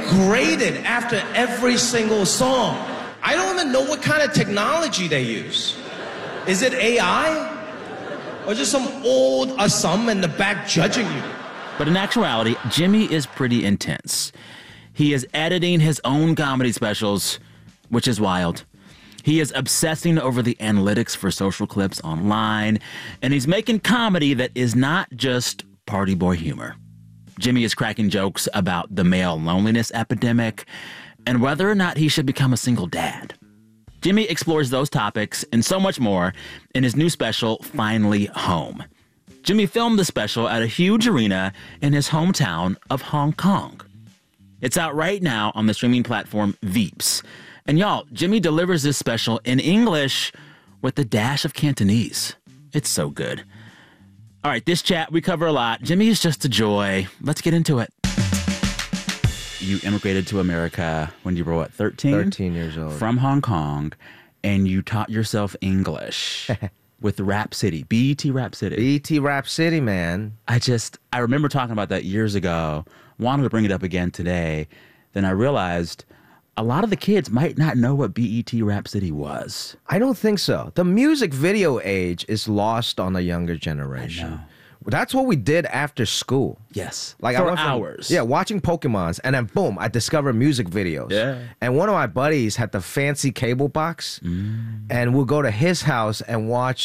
graded after every single song. I don't even know what kind of technology they use. Is it AI? Or just some old Assam in the back judging you? But in actuality, Jimmy is pretty intense. He is editing his own comedy specials, which is wild. He is obsessing over the analytics for social clips online, and he's making comedy that is not just party boy humor. Jimmy is cracking jokes about the male loneliness epidemic and whether or not he should become a single dad. Jimmy explores those topics and so much more in his new special, Finally Home. Jimmy filmed the special at a huge arena in his hometown of Hong Kong. It's out right now on the streaming platform Veeps. And y'all, Jimmy delivers this special in English with a dash of Cantonese. It's so good. All right, this chat, we cover a lot. Jimmy is just a joy. Let's get into it. You immigrated to America when you were, what, 13? 13 years old. From Hong Kong, and you taught yourself English with Rap City, BET Rap City. BET Rap City, man. I remember talking about that years ago, wanted to bring it up again today. Then I realized a lot of the kids might not know what BET Rap City was. I don't think so. The music video age is lost on the younger generation. I know. That's what we did after school. Yes. Like for I went from, hours. Yeah, watching Pokemons, and then boom, I discovered music videos. Yeah. And one of my buddies had the fancy cable box, and we'll go to his house and watch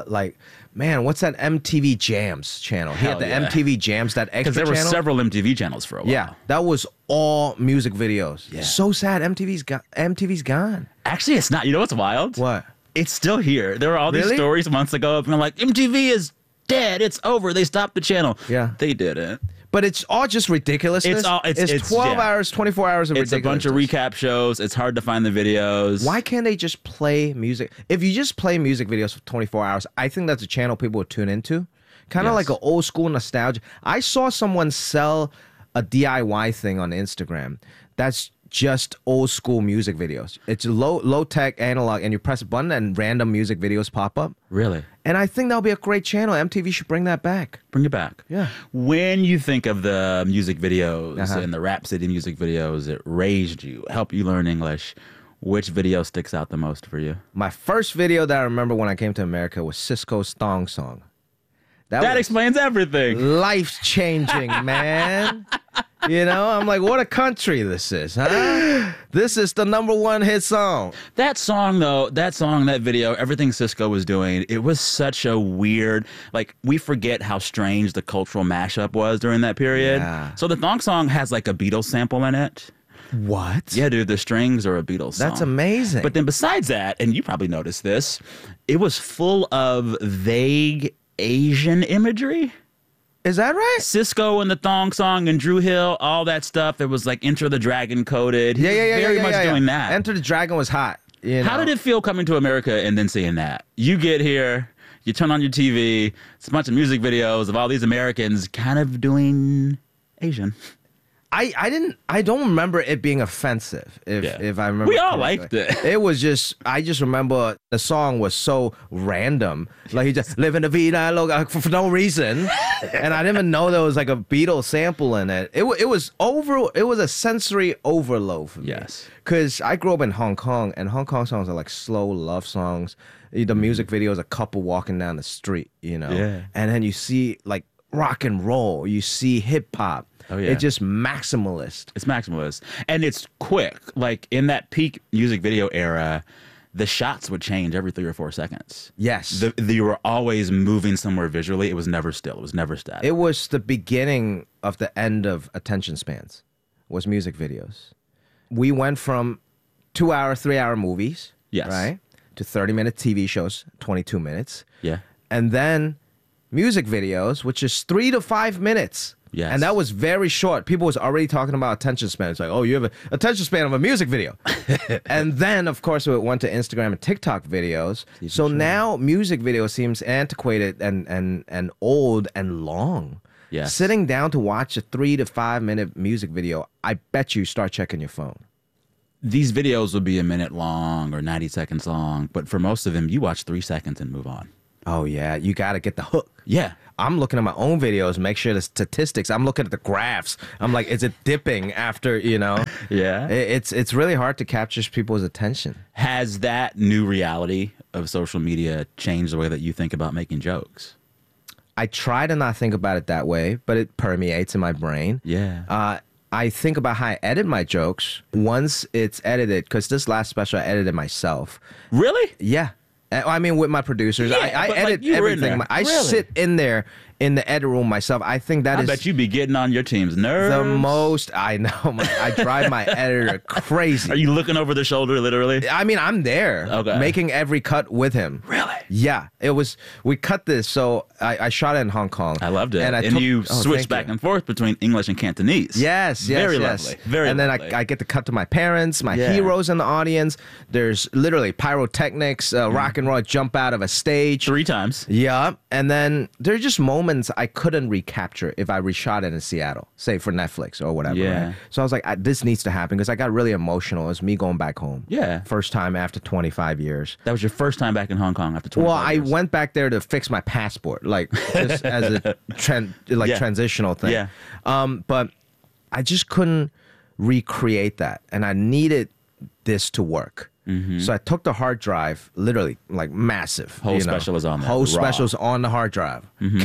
man, what's that MTV Jams channel? He had the yeah. MTV Jams, that extra Because there were channel. several MTV channels for a while. Yeah, that was all music videos. Yeah. So sad. MTV's gone. Actually, it's not. You know what's wild? What? It's still here. There were all these Really? stories months ago of being like, MTV is dead. It's over. They stopped the channel. Yeah. They didn't. But it's all just ridiculousness. It's 12 hours, 24 hours of It's a bunch of recap shows. It's hard to find the videos. Why can't they just play music? If you just play music videos for 24 hours, I think that's a channel people would tune into. Kind of Yes. like an old school nostalgia. I saw someone sell a DIY thing on Instagram that's just old school music videos. It's low tech analog, and you press a button and random music videos pop up. Really? And I think that'll be a great channel. MTV should bring that back. Bring it back. Yeah. When you think of the music videos Uh-huh. and the Rap City music videos that raised you, helped you learn English, which video sticks out the most for you? My first video that I remember when I came to America was Cisco's Thong Song. That was explains everything. life-changing, man. You know, I'm like, what a country this is, huh? This is the #1 hit song. That song, though, that video, everything Cisco was doing, it was such a weird, like, we forget how strange the cultural mashup was during that period. Yeah. So the Thong Song has, like, a Beatles sample in it. What? Yeah, dude, the strings are a Beatles song. That's amazing. But then besides that, and you probably noticed this, it was full of vague Asian imagery. Is that right? Cisco and the Thong Song and Drew Hill, all that stuff. There was like Enter the Dragon coded. He was very much doing that. Enter the Dragon was hot. You know? How did it feel coming to America and then seeing that? You get here, you turn on your TV, it's a bunch of music videos of all these Americans kind of doing Asian. I don't remember it being offensive, if I remember We all correctly. liked it. It was just, I just remember the song was so random. Like he just living the vida loca for no reason. And I didn't even know there was like a Beatles sample in it. It was a sensory overload for me. Yes. Because I grew up in Hong Kong, and Hong Kong songs are like slow love songs. The music video is a couple walking down the street, you know? Yeah. And then you see like rock and roll, you see hip hop. Oh, yeah. It's just maximalist. It's maximalist. And it's quick. Like in that peak music video era, the shots would change every 3 or 4 seconds. Yes. You were always moving somewhere visually. It was never still. It was never static. It was the beginning of the end of attention spans, was music videos. We went from 2-hour, 3-hour movies, Yes. right, to 30-minute TV shows, 22 minutes. Yeah. And then music videos, which is 3 to 5 minutes. Yes. And that was very short. People was already talking about attention span. It's like, oh, you have an attention span of a music video. And then, of course, it went to Instagram and TikTok videos. So now music video seems antiquated and old and long. Yes. Sitting down to watch a 3 to 5 minute music video, I bet you start checking your phone. These videos will be a minute long or 90 seconds long, but for most of them, you watch 3 seconds and move on. Oh, yeah. You got to get the hook. Yeah. I'm looking at my own videos, make sure the statistics. I'm looking at the graphs. I'm like, is it dipping after, Yeah. It's really hard to capture people's attention. Has that new reality of social media changed the way that you think about making jokes? I try to not think about it that way, but it permeates in my brain. Yeah. I think about how I edit my jokes once it's edited, because this last special I edited myself. Really? Yeah. I mean, with my producers, Yeah, I but, edit you were in everything. there. I Really? sit in there in the edit room myself. I think that I is bet you be getting on your team's nerves. the most. I know. I drive my editor crazy. Are you looking over the shoulder, literally? I mean, I'm there, Okay. making every cut with him. Really? Yeah, it was. We cut this, so I shot it in Hong Kong. I loved it. and You oh, switched thank back you. and forth between English and Cantonese. Yes, Very yes. lovely. Very and then lovely. I get to cut to my parents, my Yeah. heroes in the audience. There's literally pyrotechnics, rock and roll, jump out of a stage. 3 times. Yeah, and then there's just moments I couldn't recapture if I reshot it in Seattle, say for Netflix or whatever. Yeah. Right? So I was like, this needs to happen, because I got really emotional. It was me going back home. Yeah. First time after 25 years. That was your first time back in Hong Kong after 25 Well, I years. went back there to fix my passport, like just as a Yeah. transitional thing. Yeah. But I just couldn't recreate that, and I needed this to work. So I took the hard drive, literally like massive. Whole special is on there, Whole raw. special's on the hard drive.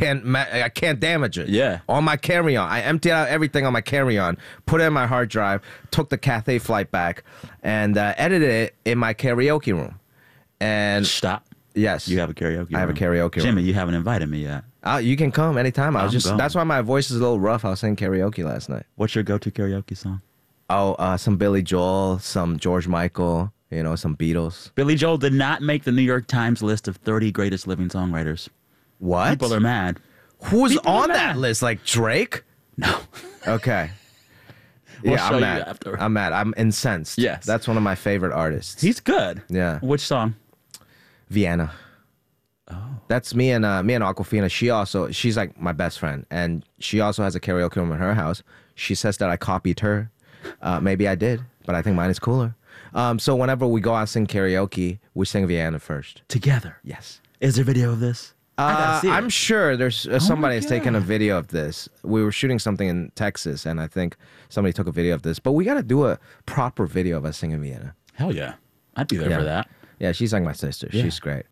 I can't damage it. Yeah. On my carry-on, I emptied out everything on my carry-on, put it in my hard drive, took the Cathay flight back, and edited it in my karaoke room. And Stop. yes, You have a karaoke I have a room. karaoke room. Jimmy, you haven't invited me yet. You can come anytime. I'm going. That's why my voice is a little rough. I was singing karaoke last night. What's your go-to karaoke song? Oh, some Billy Joel, some George Michael, some Beatles. Billy Joel did not make the New York Times list of 30 greatest living songwriters. What? People are mad. Who's people are on that mad. list? Like Drake? No. Okay. We'll yeah, show I'm you mad. after. I'm mad. I'm incensed. Yes. That's one of my favorite artists. He's good. Yeah. Which song? Vienna. Oh. That's me and Aquafina. She's like my best friend, and she also has a karaoke room in her house. She says that I copied her. Maybe I did, but I think mine is cooler. So whenever we go out and sing karaoke, we sing Vienna first. Together. Yes. Is there video of this? I gotta see it. I'm sure there's somebody has taken a God. video of this. We were shooting something in Texas, and I think somebody took a video of this. But we got to do a proper video of us singing Vienna. Hell yeah. I'd be there Yeah. for that. Yeah, she's like my sister. Yeah. She's great.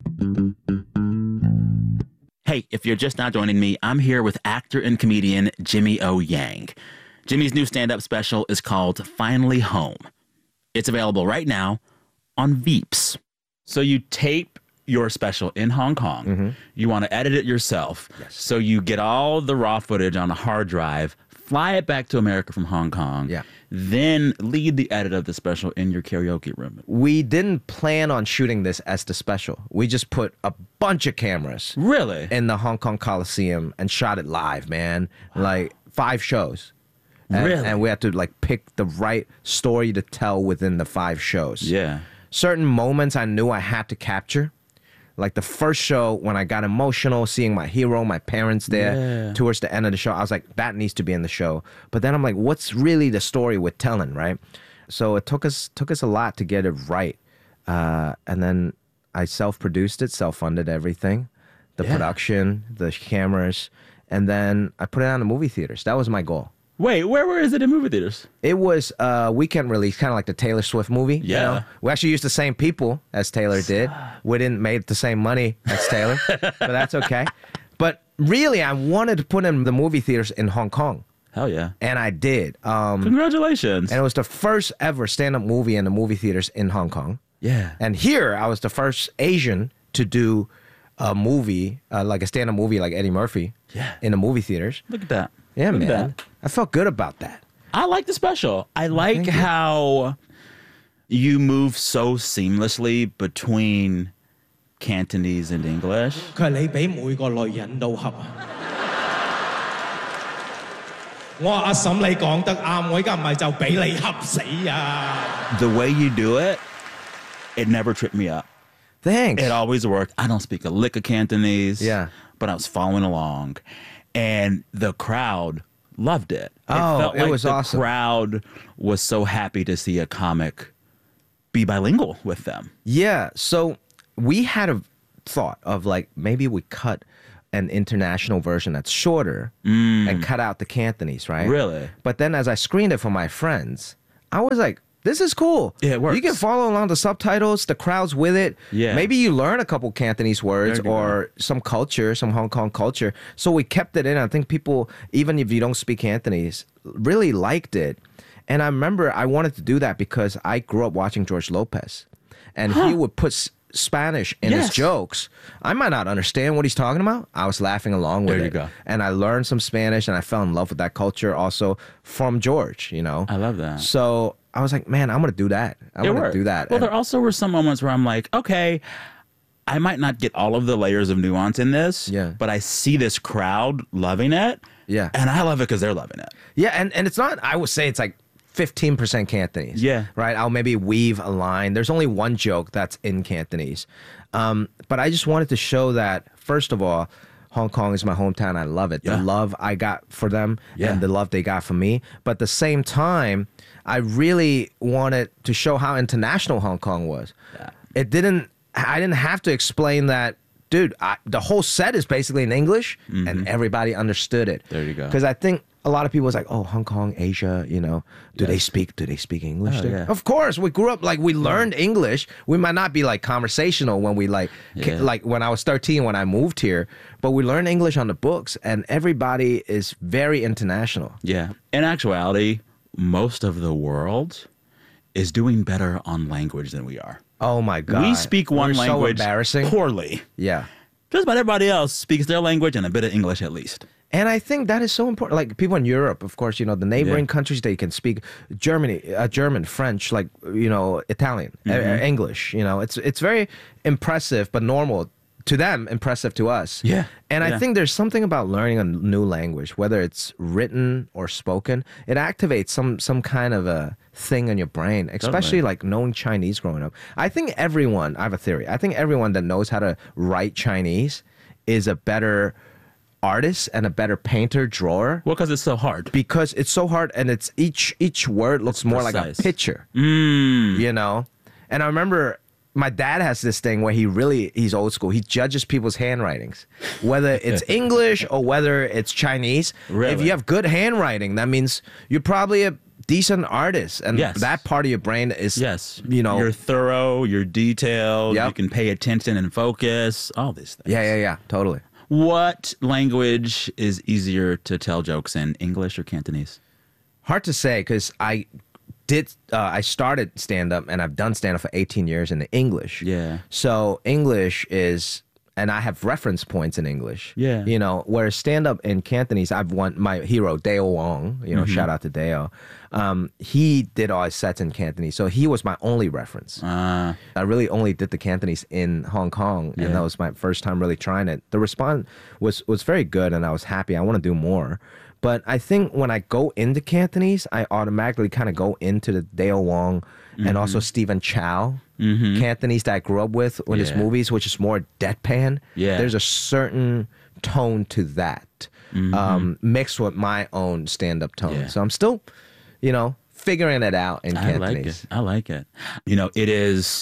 Hey, if you're just now joining me, I'm here with actor and comedian Jimmy O. Yang. Jimmy's new stand-up special is called Finally Home. It's available right now on Veeps. So you tape your special in Hong Kong. Mm-hmm. You want to edit it yourself. Yes. So you get all the raw footage on a hard drive, fly it back to America from Hong Kong, Yeah. then lead the edit of the special in your karaoke room. We didn't plan on shooting this as the special. We just put a bunch of cameras Really? in the Hong Kong Coliseum and shot it live, man. Like 5 shows. And, Really? And we had to like pick the right story to tell within the 5 shows. Yeah. Certain moments I knew I had to capture. Like the first show, when I got emotional, seeing my hero, my parents there, Yeah. towards the end of the show, I was like, that needs to be in the show. But then I'm like, what's really the story we're telling, right? So it took us a lot to get it right. And then I self-produced it, self-funded everything, the Yeah. production, the cameras, and then I put it on the movie theaters. That was my goal. Wait, where is it in movie theaters? It was a weekend release, kind of like the Taylor Swift movie. you Yeah. know? We actually used the same people as Taylor did. We didn't make the same money as Taylor, but that's okay. But really, I wanted to put in the movie theaters in Hong Kong, Hell yeah. and I did. Congratulations. And it was the first ever stand-up movie in the movie theaters in Hong Kong. Yeah. And here, I was the first Asian to do a movie, like a stand-up movie like Eddie Murphy, Yeah. in the movie theaters. Look at that. Yeah, Look at man. that. I felt good about that. I like the special. I like thank you. how you move so seamlessly between Cantonese and English. 佢係你俾每個女人都恰啊！我話阿嬸你講得啱，我而家唔係就俾你恰死啊！ The way you do it, it never tripped me up. Thanks. It always worked. I don't speak a lick of Cantonese. Yeah. But I was following along. And the crowd loved it. Oh, it was the awesome. crowd was so happy to see a comic be bilingual with them. Yeah, so we had thought of like maybe we cut an international version that's shorter and cut out the Cantonese, right? Really? But then as I screened it for my friends, I was like, this is cool. Yeah, it works. You can follow along the subtitles, the crowd's with it. Yeah. Maybe you learn a couple Cantonese words There you or some culture, some Hong Kong culture. So we kept it in. I think people, even if you don't speak Cantonese, really liked it. And I remember I wanted to do that because I grew up watching George Lopez. And he would put Spanish in his Yes. jokes. I might not understand what he's talking about. I was laughing along with There you it. go. And I learned some Spanish and I fell in love with that culture also from George, you know? I love that. So I was like, man, I'm going to do that. I'm It going to worked. do that. Well, And- there also were some moments where I'm like, okay, I might not get all of the layers of nuance in this, Yeah. but I see this crowd loving it. Yeah. And I love it because they're loving it. Yeah, and it's not, I would say it's like 15% Cantonese. Yeah. Right? I'll maybe weave a line. There's only one joke that's in Cantonese. But I just wanted to show that, first of all, Hong Kong is my hometown. I love it. Yeah. The love I got for them Yeah. and the love they got for me. But at the same time, I really wanted to show how international Hong Kong was. Yeah. I didn't have to explain that, dude, the whole set is basically in English and everybody understood it. There you go. Because I think a lot of people was like, oh, Hong Kong, Asia, you know, do they speak English Oh, there? yeah. Of course, we grew up like we learned English. We might not be like conversational when we like like when I was 13 when I moved here, but we learned English on the books and everybody is very international. Yeah. In actuality, most of the world is doing better on language than we are. Oh my God. We speak one We're so language embarrassing. poorly. Yeah. Just about everybody else speaks their language and a bit of English at least. And I think that is so important. Like people in Europe, of course, you know, the neighboring countries, they can speak German, French, like, you know, Italian, English, you know, it's very impressive, but normal to them, impressive to us. Yeah. And I Yeah. think there's something about learning a new language, whether it's written or spoken, it activates some kind of a thing in your brain, especially like knowing Chinese growing up. I think everyone, I have a theory, I think everyone that knows how to write Chinese is a better artist and a better painter, drawer. Well, because it's so hard. Because it's so hard and it's each word looks more like a precise. picture. You know? And I remember my dad has this thing where he's old school. He judges people's handwritings, whether it's English or whether it's Chinese. If Really? you have good handwriting, that means you're probably a decent artist. And Yes. that part of your brain is, Yes. you know. You're thorough, you're detailed, Yep. you can pay attention and focus, all these things. Yeah, totally. What language is easier to tell jokes in, English or Cantonese? Hard to say because I started stand-up and I've done stand-up for 18 years in the English. Yeah. So English is, and I have reference points in English. Yeah. You know, whereas stand-up in Cantonese, I've won my hero, Deo Wong, you know, shout out to Deo. He did all his sets in Cantonese. So he was my only reference. I really only did the Cantonese in Hong Kong, and that was my first time really trying it. The response was very good, and I was happy. I want to do more. But I think when I go into Cantonese, I automatically kind of go into the Deo Wong and also Stephen Chow Cantonese that I grew up with his Yeah. movies, which is more deadpan. Yeah. There's a certain tone to that mixed with my own stand-up tone. Yeah. So I'm still, you know, figuring it out in I Cantonese. like it. I like it. You know, it is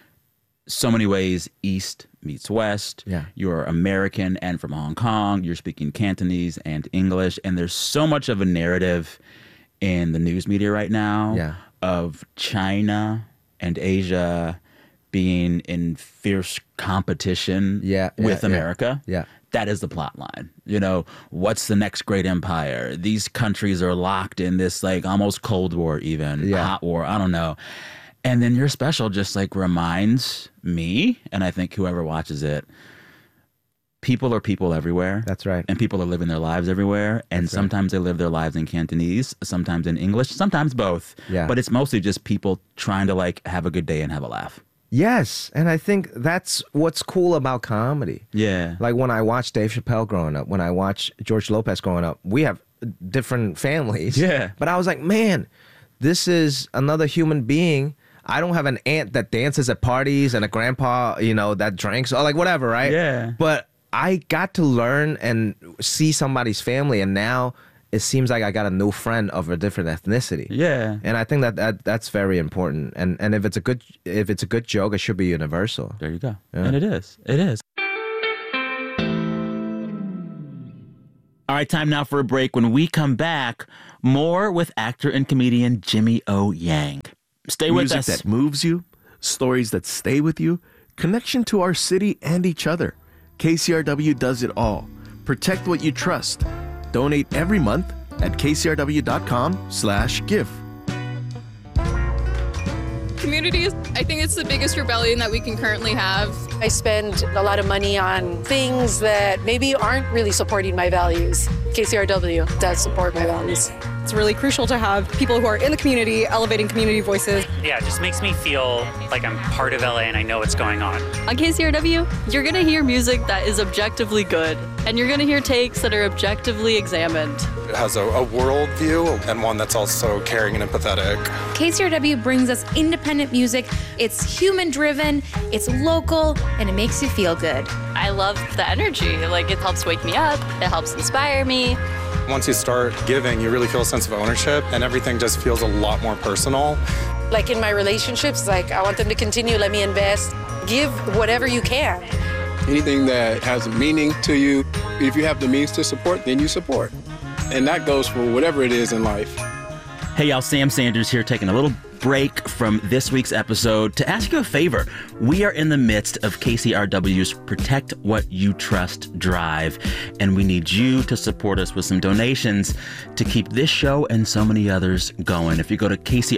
so many ways East meets West. Yeah. You're American and from Hong Kong. You're speaking Cantonese and English. And there's so much of a narrative in the news media right now Yeah. of China and Asia being in fierce competition with America. Yeah. That is the plot line. You know, what's the next great empire? These countries are locked in this like almost Cold War even, Yeah. hot war, I don't know. And then your special just like reminds me, and I think whoever watches it, people are people everywhere. That's right. And people are living their lives everywhere. And sometimes they live their lives in Cantonese, sometimes in English, sometimes both. Yeah. But it's mostly just people trying to like have a good day and have a laugh. Yes, and I think that's what's cool about comedy. Yeah. Like when I watched Dave Chappelle growing up, when I watched George Lopez growing up, we have different families. Yeah. But I was like, man, this is another human being. I don't have an aunt that dances at parties and a grandpa, you know, that drinks or like whatever, right? Yeah. But I got to learn and see somebody's family, and now it seems like I got a new friend of a different ethnicity. Yeah. And I think that's very important. And if it's a good joke, it should be universal. There you go. Yeah. And it is. It is. All right, time now for a break. When we come back, more with actor and comedian Jimmy O. Yang. Stay with us. Music that moves you, stories that stay with you, connection to our city and each other. KCRW does it all. Protect what you trust. Donate every month at kcrw.com/give. Community is, I think it's the biggest rebellion that we can currently have. I spend a lot of money on things that maybe aren't really supporting my values. KCRW does support my values. It's really crucial to have people who are in the community elevating community voices. Yeah, it just makes me feel like I'm part of LA and I know what's going on. On KCRW, you're going to hear music that is objectively good, and you're going to hear takes that are objectively examined. It has a world view and one that's also caring and empathetic. KCRW brings us independent music. It's human-driven, it's local, and it makes you feel good. I love the energy. Like, it helps wake me up. It helps inspire me. Once you start giving, you really feel a sense of ownership and everything just feels a lot more personal. Like in my relationships, like I want them to continue, let me invest, give whatever you can. Anything that has a meaning to you, if you have the means to support, then you support. And that goes for whatever it is in life. Hey, y'all, Sam Sanders here, taking a little break from this week's episode to ask you a favor. We are in the midst of KCRW's Protect What You Trust drive, and we need you to support us with some donations to keep this show and so many others going. If you go to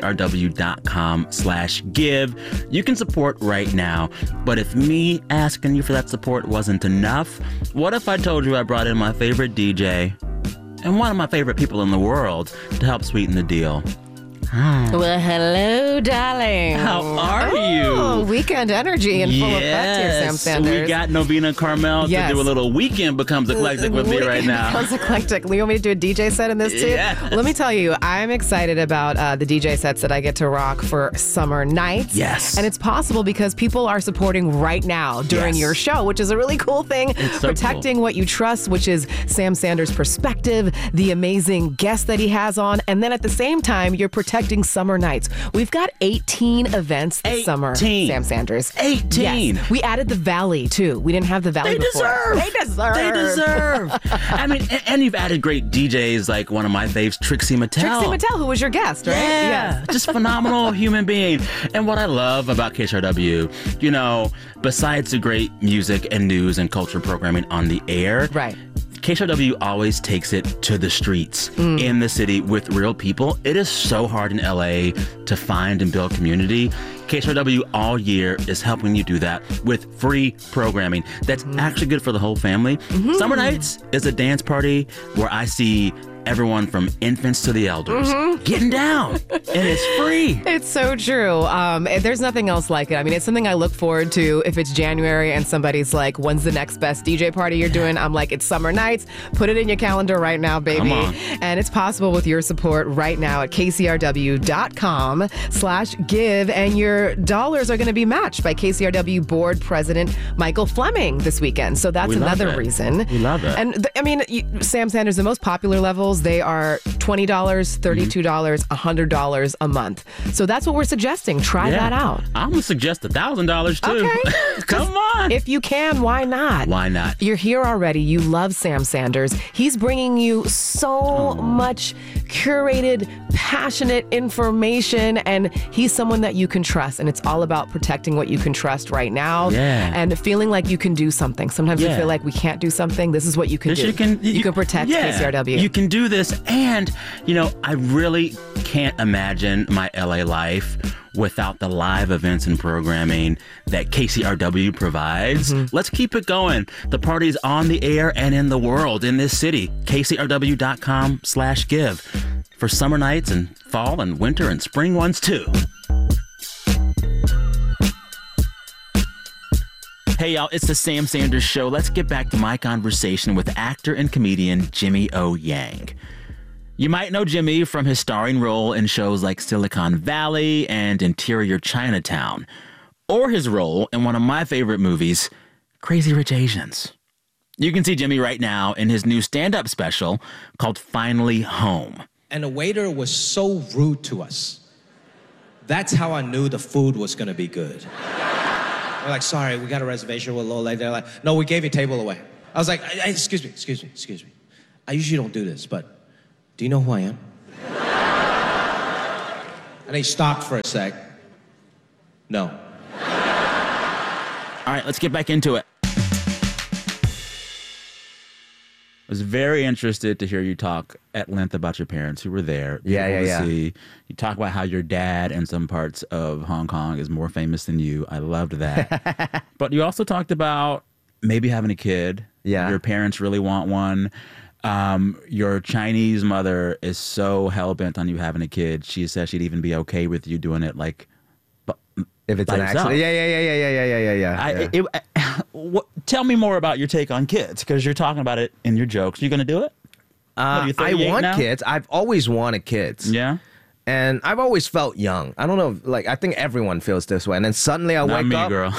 kcrw.com/give, you can support right now. But if me asking you for that support wasn't enough, what if I told you I brought in my favorite DJ and one of my favorite people in the world to help sweeten the deal? Well, hello, darling. How are you? Weekend energy in full effect here, Sam Sanders. We got Novena Carmel to do a little Weekend Becomes Eclectic with me right now. Becomes Eclectic. You want me to do a DJ set in this too? Yes. Let me tell you, I'm excited about the DJ sets that I get to rock for summer nights. Yes. And it's possible because people are supporting right now during your show, which is a really cool thing. It's so Protecting What You Trust, which is Sam Sanders' perspective, the amazing guests that he has on, and then at the same time, you're protecting summer nights. We've got 18 events this summer, Sam Sanders. 18. Yes. We added the Valley, too. We didn't have the Valley before. They deserve. I mean, and you've added great DJs like one of my faves, Trixie Mattel. Trixie Mattel, who was your guest, right? Yeah. Yes. Just phenomenal human being. And what I love about KCRW, you know, besides the great music and news and culture programming on the air, right, KCRW always takes it to the streets in the city with real people. It is so hard in LA to find and build community. KCRW all year is helping you do that with free programming that's actually good for the whole family. Summer Nights is a dance party where I see everyone from infants to the elders getting down, and it's free. It's so true. There's nothing else like it. I mean, it's something I look forward to. If it's January and somebody's like, when's the next best DJ party you're doing? I'm like, it's Summer Nights. Put it in your calendar right now, baby. Come on. And it's possible with your support right now at kcrw.com/give, and your dollars are going to be matched by KCRW board president Michael Fleming this weekend. So that's another reason. We love it. And Sam Sanders, the most popular levels, they are $20, $32, $100 a month. So that's what we're suggesting. Try that out. I'm going to suggest $1,000 too. Okay. Come on. If you can, why not? Why not? You're here already. You love Sam Sanders. He's bringing you so much curated, passionate information, and he's someone that you can trust. And it's all about protecting what you can trust right now and feeling like you can do something. Sometimes we feel like we can't do something. This is what you can do. You can protect KCRW. You can do this. And, you know, I really can't imagine my LA life without the live events and programming that KCRW provides. Let's keep it going. The party's on the air and in the world, in this city. KCRW.com/give for summer nights and fall and winter and spring ones too. Hey, y'all, it's the Sam Sanders Show. Let's get back to my conversation with actor and comedian Jimmy O. Yang. You might know Jimmy from his starring role in shows like Silicon Valley and Interior Chinatown, or his role in one of my favorite movies, Crazy Rich Asians. You can see Jimmy right now in his new stand-up special called Finally Home. And the waiter was so rude to us. That's how I knew the food was going to be good. We're like, sorry, we got a reservation. We're a little late. They're like, no, we gave your table away. I was like, excuse me. I usually don't do this, but do you know who I am? And they stopped for a sec. No. All right, let's get back into it. I was very interested to hear you talk at length about your parents who were there. Yeah. See. You talk about how your dad in some parts of Hong Kong is more famous than you. I loved that. But you also talked about maybe having a kid. Yeah. Your parents really want one. Your Chinese mother is so hell-bent on you having a kid. She says she'd even be okay with you doing it like if it's an accident. Yeah. Tell me more about your take on kids, because you're talking about it in your jokes. You going to do it? I want kids. I've always wanted kids. Yeah. And I've always felt young. I don't know, like, I think everyone feels this way. And then suddenly I wake up. Girl.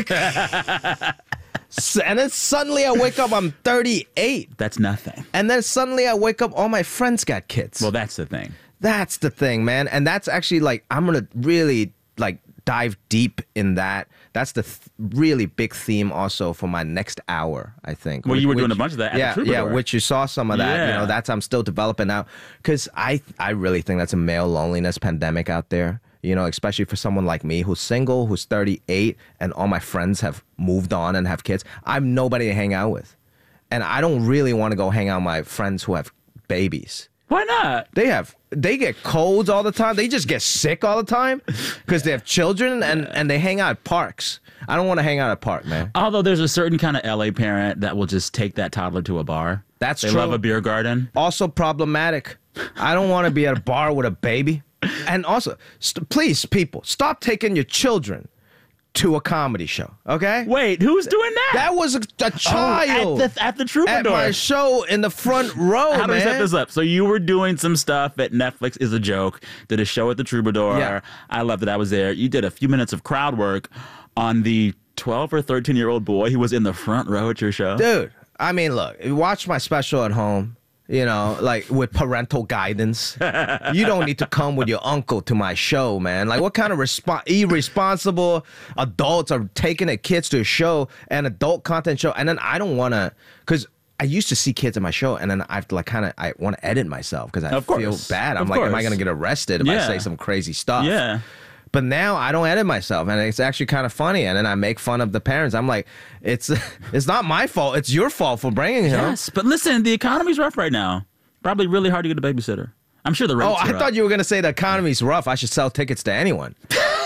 And then suddenly I wake up, I'm 38. That's nothing. And then suddenly I wake up, all my friends got kids. Well, that's the thing. That's the thing, man. And that's actually, like, I'm going to really, like, dive deep in that. That's the really big theme also for my next hour, I think. Well, you were doing a bunch of that at the Troubadour. Yeah, which you saw some of that. Yeah. You know, that's I'm still developing now. Because I really think that's a male loneliness pandemic out there. You know, especially for someone like me who's single, who's 38, and all my friends have moved on and have kids. I'm nobody to hang out with. And I don't really want to go hang out with my friends who have babies. Why not? They get colds all the time. They just get sick all the time because they have children and they hang out at parks. I don't want to hang out at a park, man. Although there's a certain kind of LA parent that will just take that toddler to a bar. That's true. true. They love a beer garden. Also problematic. I don't want to be at a bar with a baby. And also, please, people, stop taking your children to a comedy show, okay? Wait, who's doing that? That was a child. At the Troubadour. At my show in the front row, How do we man. set this up? So you were doing some stuff at Netflix is a Joke, did a show at the Troubadour. Yeah. I loved that I was there. You did a few minutes of crowd work on the 12 or 13-year-old boy who was in the front row at your show. Dude, I mean, look, watch my special at home. You know, like with parental guidance. You don't need to come with your uncle to my show, man. Like, what kind of irresponsible adults are taking their kids to a show, an adult content show, and then I don't want to, because I used to see kids at my show, and then I have to like I want to edit myself because I feel bad. I'm like, am I going to get arrested if I say some crazy stuff? Yeah. But now I don't edit myself, and it's actually kind of funny. And then I make fun of the parents. I'm like, it's not my fault. It's your fault for bringing him. Yes, but listen, the economy's rough right now. Probably really hard to get a babysitter. I'm sure the rates are I up. thought you were going to say the economy's rough. I should sell tickets to anyone.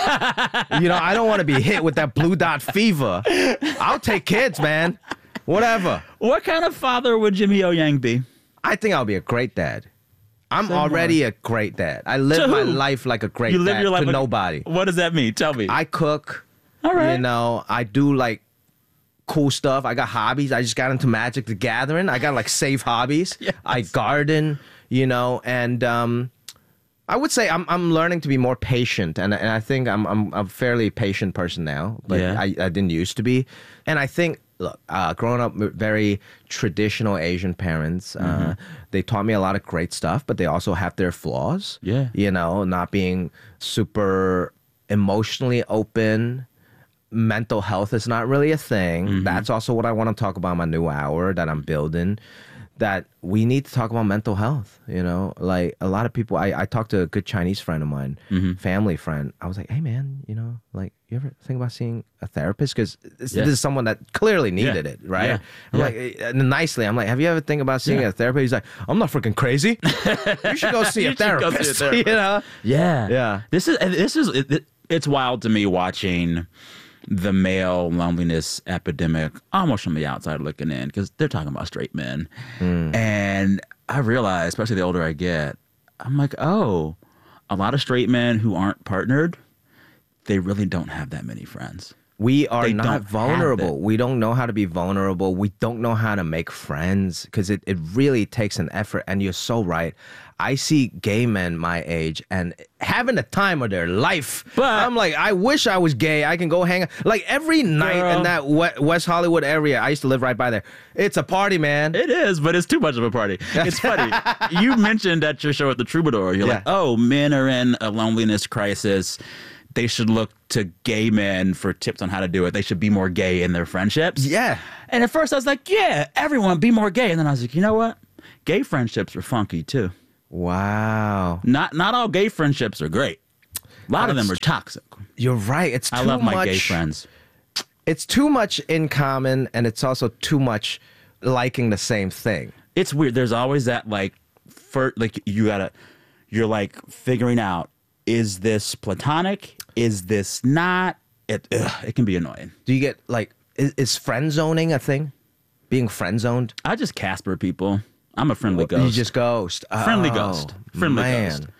You know, I don't want to be hit with that blue dot fever. I'll take kids, man. Whatever. What kind of father would Jimmy O Yang be? I think I'll be a great dad. I'm already a great dad. I live my life like a great You live dad your life to like- nobody. What does that mean? Tell me. I cook. All right. You know, I do like cool stuff. I got hobbies. I just got into Magic the Gathering. I got like safe hobbies. Yes. I garden, you know, and I would say I'm learning to be more patient, and I think I'm a fairly patient person now, but Yeah. I didn't used to be. And I think, look, growing up with very traditional Asian parents, they taught me a lot of great stuff, but they also have their flaws. Yeah. You know, not being super emotionally open. Mental health is not really a thing. That's also what I want to talk about in my new hour that I'm building. That we need to talk about mental health, you know? Like, a lot of people, I talked to a good Chinese friend of mine, family friend. I was like, hey, man, you know, like, you ever think about seeing a therapist? Because this is someone that clearly needed it, right? Yeah. I'm like, and nicely, I'm like, have you ever think about seeing a therapist? He's like, I'm not freaking crazy. You should go see a therapist, you know? Yeah. Yeah. It's wild to me watching the male loneliness epidemic almost from the outside looking in, because they're talking about straight men. And I realize, especially the older I get, I'm like, oh, a lot of straight men who aren't partnered, they really don't have that many friends. We are They not don't have vulnerable. that. We don't know how to be vulnerable. We don't know how to make friends because it really takes an effort. And you're so right. I see gay men my age and having the time of their life. But I'm like, I wish I was gay. I can go hang out. Like every night in that West Hollywood area, I used to live right by there. It's a party, man. It is, but it's too much of a party. It's funny. You mentioned at your show at the Troubadour, you're like, oh, men are in a loneliness crisis. They should look to gay men for tips on how to do it. They should be more gay in their friendships. Yeah. And at first I was like, yeah, everyone be more gay. And then I was like, you know what? Gay friendships are funky too. Wow. Not all gay friendships are great. A lot of them are toxic. You're right. It's too I love my much, gay friends. It's too much in common, and it's also too much liking the same thing. It's weird. There's always that like you're like figuring out, is this platonic? Is this not? It can be annoying. Do you get like, is friend zoning a thing? Being friend zoned? I just Casper people. I'm a friendly ghost. You just ghost. Friendly ghost. Friendly man. ghost.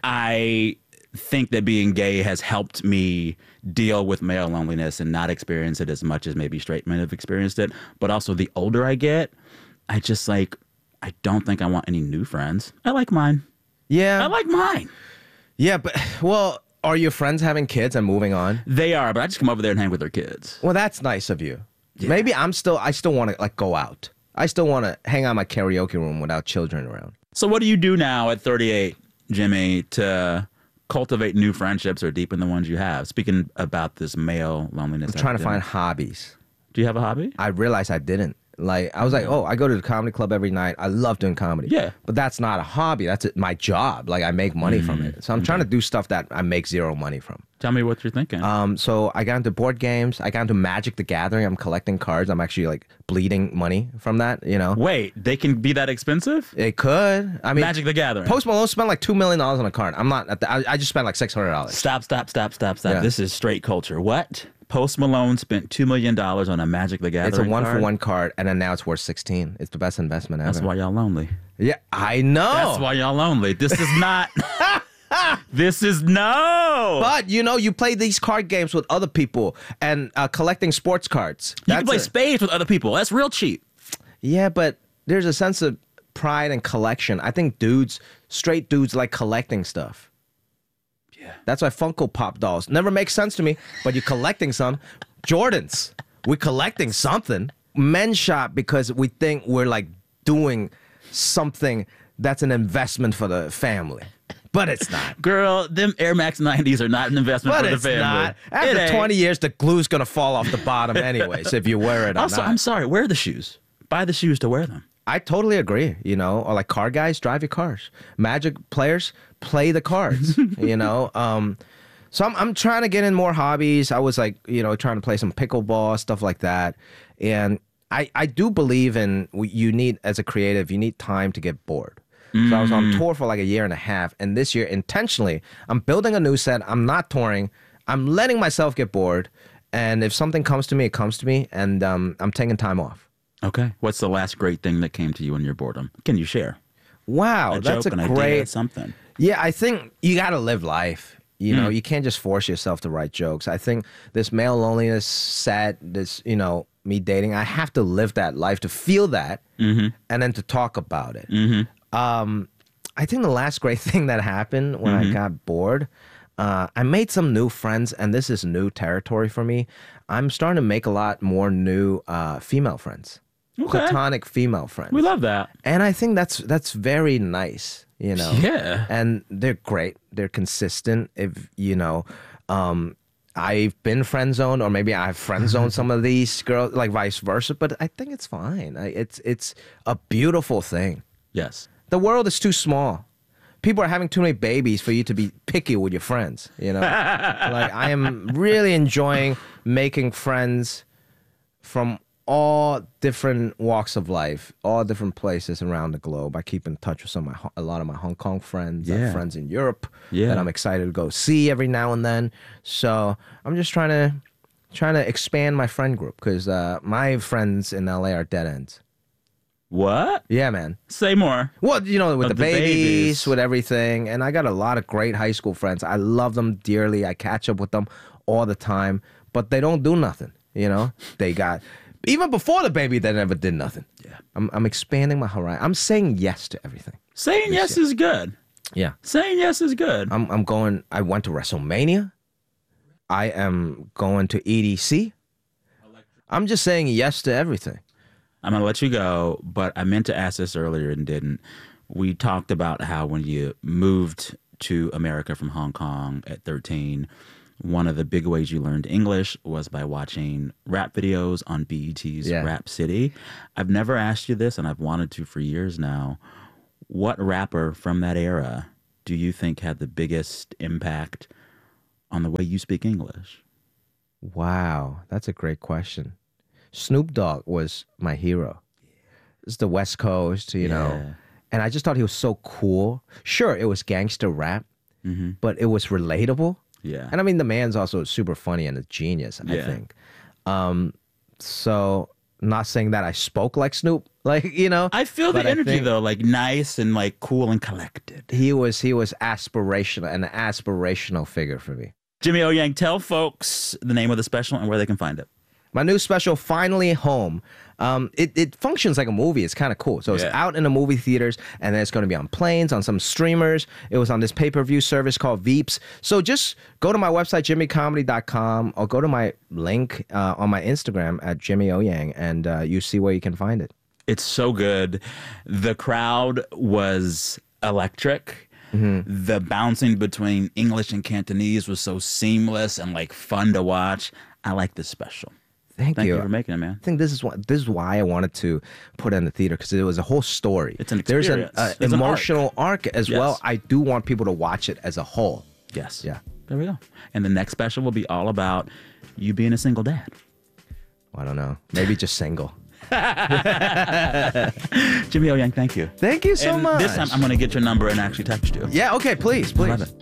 I think that being gay has helped me deal with male loneliness and not experience it as much as maybe straight men have experienced it. But also, the older I get, I just like, I don't think I want any new friends. I like mine. Yeah. I like mine. Yeah, but, well, are your friends having kids and moving on? They are, but I just come over there and hang with their kids. Well, that's nice of you. Yeah. Maybe I still want to like go out. I still want to hang out in my karaoke room without children around. So what do you do now at 38, Jimmy, to cultivate new friendships or deepen the ones you have? Speaking about this male loneliness. I'm trying to find hobbies. Do you have a hobby? I realized I didn't. Like, I was like, oh, I go to the comedy club every night. I love doing comedy. Yeah. But that's not a hobby. That's my job. Like, I make money from it. So I'm trying to do stuff that I make zero money from. Tell me what you're thinking. So I got into board games. I got into Magic the Gathering. I'm collecting cards. I'm actually like bleeding money from that, you know? Wait, they can be that expensive? It could. I mean, Magic the Gathering. Post Malone spent like $2 million on a card. I'm not, I just spent like $600. Stop. Yeah. This is straight culture. What? Post Malone spent $2 million on a Magic the Gathering It's a card? 1-for-1 card, and then now it's worth 16. It's the best investment ever. That's why y'all lonely. Yeah, I know. That's why y'all lonely. This is not... This is no. But, you know, you play these card games with other people and collecting sports cards. You can play spades with other people. That's real cheap. Yeah, but there's a sense of pride and collection. I think straight dudes like collecting stuff. Yeah. That's why Funko Pop dolls never make sense to me, but you're collecting some. Jordans, we're collecting something. Men shop because we think we're like doing something that's an investment for the family. But it's not. Girl, them Air Max 90s are not an investment for the family. Not. After 20 years, the glue's going to fall off the bottom anyways, if you wear it or also, not. I'm sorry, wear the shoes. Buy the shoes to wear them. I totally agree, you know. Or like car guys, drive your cars. Magic players, play the cards, you know. So I'm trying to get in more hobbies. I was like, you know, trying to play some pickleball, stuff like that. And I do believe in, you need, as a creative, you need time to get bored. So I was on tour for like a year and a half. And this year, intentionally, I'm building a new set. I'm not touring. I'm letting myself get bored. And if something comes to me, it comes to me. And I'm taking time off. Okay. What's the last great thing that came to you in your boredom? Can you share? Wow, that's a great something. Yeah, I think you got to live life. You know, you can't just force yourself to write jokes. I think this male loneliness, this, you know, me dating, I have to live that life to feel that and then to talk about it. I think the last great thing that happened when I got bored, I made some new friends, and this is new territory for me. I'm starting to make a lot more new female friends. Okay. Platonic female friends. We love that. And I think that's very nice, you know. Yeah. And they're great. They're consistent. If, you know, I've been friend zoned, or maybe I've friend zoned some of these girls, like vice versa, but I think it's fine. It's a beautiful thing. Yes. The world is too small. People are having too many babies for you to be picky with your friends, you know? Like, I am really enjoying making friends from all different walks of life, all different places around the globe. I keep in touch with a lot of my Hong Kong friends, I have friends in Europe that I'm excited to go see every now and then. So I'm just trying to expand my friend group, because my friends in LA are dead ends. What? Yeah, man. Say more. Well, you know, with Of the the babies, babies. with everything. And I got a lot of great high school friends. I love them dearly. I catch up with them all the time. But they don't do nothing, you know? They got... Even before the baby, they never did nothing. Yeah. I'm expanding my horizon. I'm saying yes to everything. Saying yes is good. Yeah. Saying yes is good. I'm going... I went to WrestleMania. I am going to EDC. I'm just saying yes to everything. I'm going to let you go, but I meant to ask this earlier and didn't. We talked about how when you moved to America from Hong Kong at 13, one of the big ways you learned English was by watching rap videos on BET's Rap City. I've never asked you this, and I've wanted to for years now. What rapper from that era do you think had the biggest impact on the way you speak English? Wow, that's a great question. Snoop Dogg was my hero. It's the West Coast, you know. And I just thought he was so cool. Sure, it was gangster rap, but it was relatable. Yeah. And I mean, the man's also super funny and a genius, I think. So, not saying that I spoke like Snoop, like, you know. I feel the energy, though, like nice and like cool and collected. He was aspirational, an aspirational figure for me. Jimmy O Yang, tell folks the name of the special and where they can find it. My new special, Finally Home. It functions like a movie. It's kind of cool. So it's out in the movie theaters, and then it's going to be on planes, on some streamers. It was on this pay-per-view service called Veeps. So just go to my website, jimmycomedy.com, or go to my link on my Instagram at Jimmy O Yang, and you see where you can find it. It's so good. The crowd was electric. The bouncing between English and Cantonese was so seamless and like fun to watch. I like this special. Thank you for making it, man. I think this is why I wanted to put it in the theater, because it was a whole story. It's an experience. There's an emotional arc as well. I do want people to watch it as a whole. Yes. Yeah. There we go. And the next special will be all about you being a single dad. I don't know. Maybe just single. Jimmy O Yang, thank you. Thank you so much. This time I'm going to get your number and actually text you. Yeah, okay, please. Love it.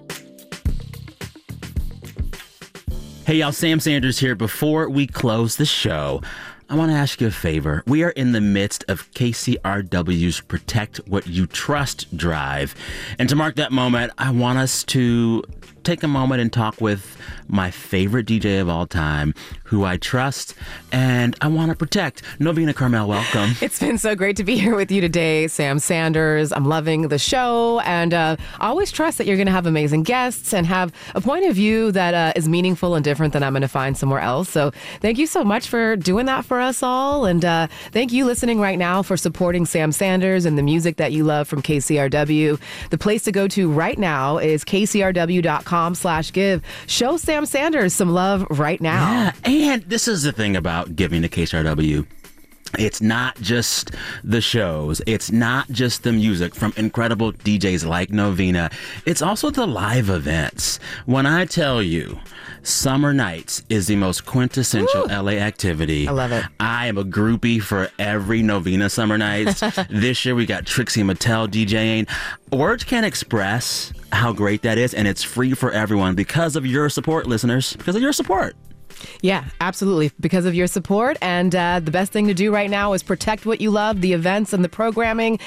Hey, y'all, Sam Sanders here. Before we close the show, I want to ask you a favor. We are in the midst of KCRW's Protect What You Trust drive. And to mark that moment, I want us to take a moment and talk with my favorite DJ of all time, who I trust and I want to protect. Novena Carmel, welcome. It's been so great to be here with you today, Sam Sanders. I'm loving the show, and I always trust that you're going to have amazing guests and have a point of view that is meaningful and different than I'm going to find somewhere else. So thank you so much for doing that for us all, and thank you listening right now for supporting Sam Sanders and the music that you love from KCRW. The place to go to right now is kcrw.com/give. Show Sam Sanders some love right now. Yeah, and this is the thing about giving to KCRW. It's not just the shows. It's not just the music from incredible DJs like Novena. It's also the live events. When I tell you Summer Nights is the most quintessential LA activity. I love it. I am a groupie for every Novena Summer Nights. This year we got Trixie Mattel DJing. Words can't express how great that is, and it's free for everyone because of your support, listeners, because of your support. Yeah, absolutely. Because of your support. And the best thing to do right now is protect what you love, the events and the programming.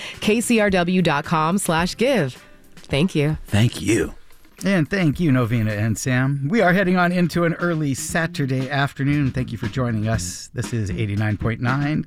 KCRW.com/give. Thank you. Thank you. And thank you, Novena and Sam. We are heading on into an early Saturday afternoon. Thank you for joining us. This is 89.9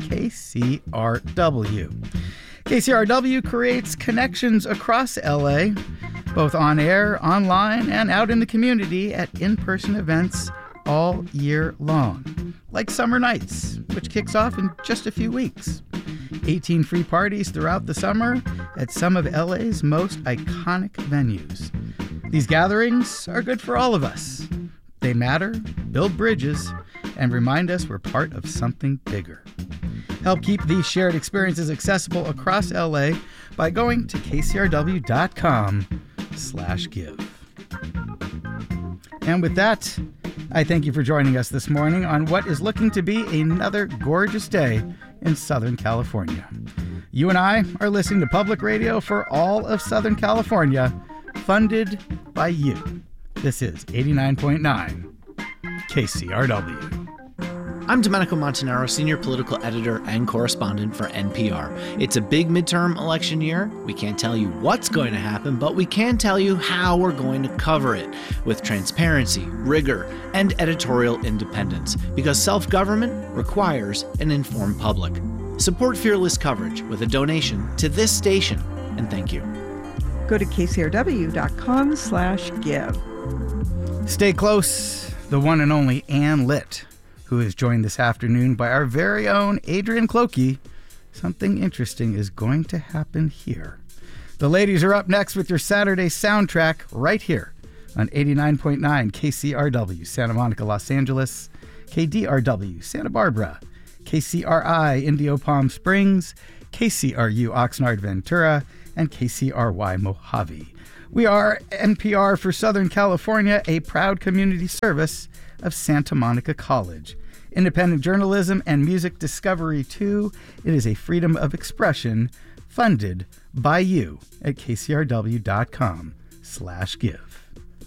KCRW. KCRW creates connections across LA, both on air, online, and out in the community at in-person events all year long, like Summer Nights, which kicks off in just a few weeks. 18 free parties throughout the summer at some of LA's most iconic venues. These gatherings are good for all of us. They matter, build bridges, and remind us we're part of something bigger. Help keep these shared experiences accessible across LA by going to kcrw.com/give. And with that, I thank you for joining us this morning on what is looking to be another gorgeous day in Southern California. You and I are listening to public radio for all of Southern California, funded by you. This is 89.9 KCRW. I'm Domenico Montanaro, Senior Political Editor and Correspondent for NPR. It's a big midterm election year. We can't tell you what's going to happen, but we can tell you how we're going to cover it with transparency, rigor, and editorial independence, because self-government requires an informed public. Support fearless coverage with a donation to this station, and thank you. Go to kcrw.com/give. Stay close, the one and only Ann Litt, who is joined this afternoon by our very own Adrian Clokey. Something interesting is going to happen here. The ladies are up next with your Saturday soundtrack right here on 89.9 KCRW, Santa Monica, Los Angeles, KDRW, Santa Barbara, KCRI, Indio Palm Springs, KCRU, Oxnard, Ventura, and KCRY, Mojave. We are NPR for Southern California, a proud community service of Santa Monica College. Independent journalism and music discovery, too. It is a freedom of expression funded by you at kcrw.com/give.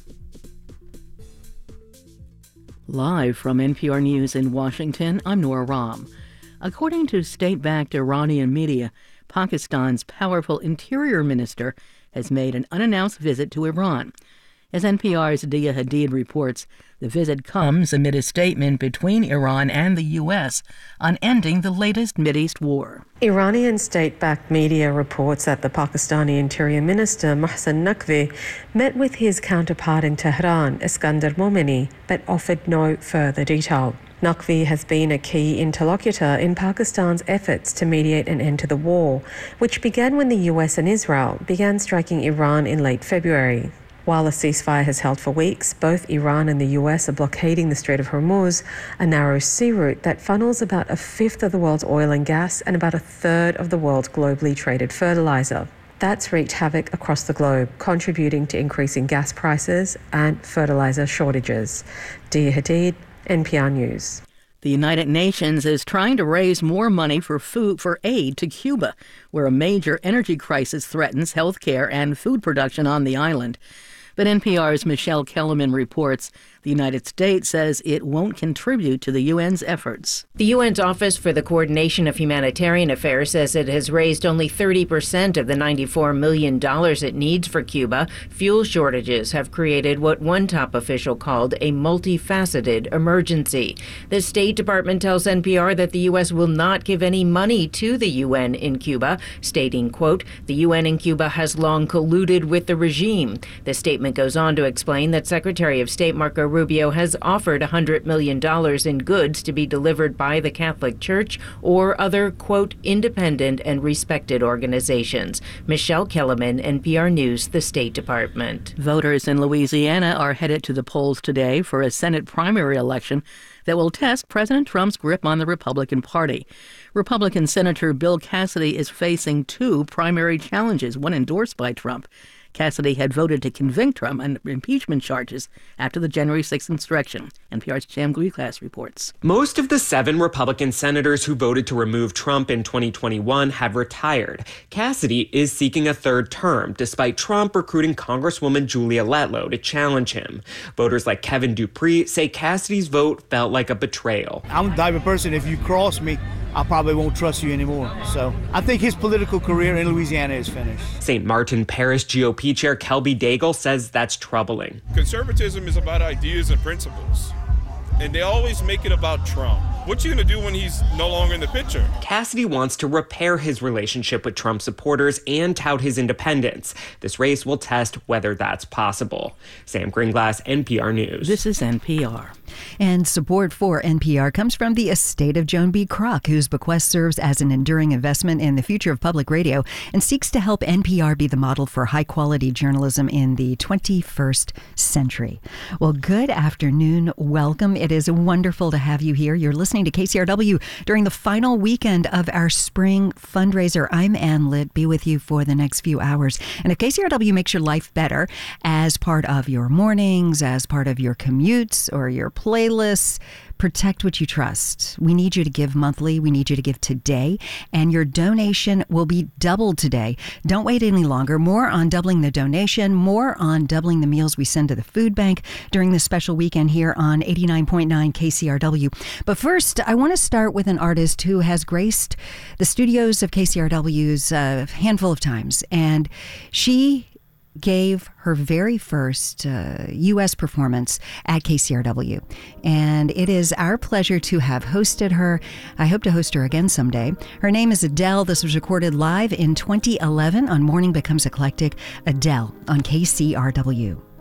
Live from NPR News in Washington, I'm Nora Rahm. According to state-backed Iranian media, Pakistan's powerful interior minister has made an unannounced visit to Iran. As NPR's Dia Hadid reports, the visit comes amid a statement between Iran and the U.S. on ending the latest Mideast war. Iranian state-backed media reports that the Pakistani Interior Minister Mohsen Naqvi met with his counterpart in Tehran, Iskandar Momeni, but offered no further detail. Naqvi has been a key interlocutor in Pakistan's efforts to mediate an end to the war, which began when the U.S. and Israel began striking Iran in late February. While a ceasefire has held for weeks, both Iran and the US are blockading the Strait of Hormuz, a narrow sea route that funnels about a fifth of the world's oil and gas and about a third of the world's globally traded fertilizer. That's wreaked havoc across the globe, contributing to increasing gas prices and fertilizer shortages. Dia Hadid, NPR News. The United Nations is trying to raise more money for aid to Cuba, where a major energy crisis threatens health care and food production on the island. But NPR's Michelle Kellerman reports the United States says it won't contribute to the UN's efforts. The UN's Office for the Coordination of Humanitarian Affairs says it has raised only 30% of the $94 million it needs for Cuba. Fuel shortages have created what one top official called a multifaceted emergency. The State Department tells NPR that the U.S. will not give any money to the UN in Cuba, stating, quote, the UN in Cuba has long colluded with the regime. The statement goes on to explain that Secretary of State Marco Rubio has offered $100 million in goods to be delivered by the Catholic Church or other, quote, independent and respected organizations. Michelle Kellerman, NPR News, the State Department. Voters in Louisiana are headed to the polls today for a Senate primary election that will test President Trump's grip on the Republican Party. Republican Senator Bill Cassidy is facing two primary challenges, one endorsed by Trump. Cassidy had voted to convict Trump on impeachment charges after the January 6th insurrection. NPR's Jam Gleeclass reports. Most of the 7 Republican senators who voted to remove Trump in 2021 have retired. Cassidy is seeking a third term, despite Trump recruiting Congresswoman Julia Letlow to challenge him. Voters like Kevin Dupree say Cassidy's vote felt like a betrayal. I'm the type of person, if you cross me, I probably won't trust you anymore. So I think his political career in Louisiana is finished. St. Martin Parish GOP Chair Kelby Daigle says that's troubling. Conservatism is about ideas and principles, and they always make it about Trump. What you going to do when he's no longer in the picture? Cassidy wants to repair his relationship with Trump supporters and tout his independence. This race will test whether that's possible. Sam Greenglass, NPR News. This is NPR. And support for NPR comes from the estate of Joan B. Kroc, whose bequest serves as an enduring investment in the future of public radio and seeks to help NPR be the model for high-quality journalism in the 21st century. Well, good afternoon. Welcome. It is wonderful to have you here. You're listening to KCRW during the final weekend of our spring fundraiser. I'm Ann Litt. Be with you for the next few hours. And if KCRW makes your life better as part of your mornings, as part of your commutes or your playlists, protect what you trust. We need you to give monthly. We need you to give today. And your donation will be doubled today. Don't wait any longer. More on doubling the donation, more on doubling the meals we send to the food bank during this special weekend here on 89.9 KCRW. But first, I want to start with an artist who has graced the studios of KCRW's a handful of times. And she gave her very first U.S. performance at KCRW. And it is our pleasure to have hosted her. I hope to host her again someday. Her name is Adele. This was recorded live in 2011 on Morning Becomes Eclectic. Adele on KCRW.